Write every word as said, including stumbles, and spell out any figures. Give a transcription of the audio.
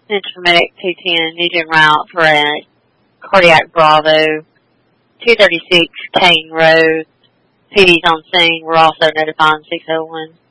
Central Medic two ten, Nugent route for a cardiac Bravo, two thirty-six Kane Road. P D's on scene. We're also notifying six oh one.